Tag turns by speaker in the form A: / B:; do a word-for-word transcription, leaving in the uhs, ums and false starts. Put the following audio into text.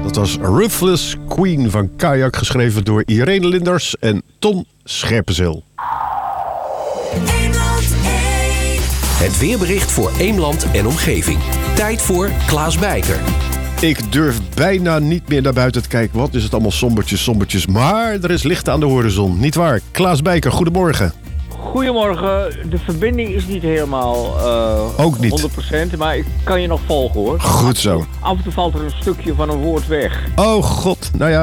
A: Dat was Ruthless Queen van Kayak, geschreven door Irene Linders en Ton Scherpenzeel.
B: Het weerbericht voor Eemland en omgeving. Tijd voor Klaas Bijker.
A: Ik durf bijna niet meer naar buiten te kijken. Wat is het allemaal sombertjes, sombertjes. Maar er is licht aan de horizon. Niet waar? Klaas Bijker, goedemorgen.
C: Goedemorgen. De verbinding is niet helemaal uh,
A: Ook niet.
C: honderd procent, maar ik kan je nog volgen hoor.
A: Goed zo.
C: Af en toe valt er een stukje van een woord weg.
A: Oh god, nou ja.